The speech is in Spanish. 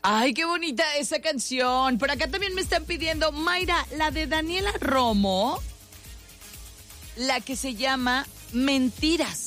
Ay, qué bonita esa canción. Por acá también me están pidiendo, Mayra, la de Daniela Romo, la que se llama Mentiras.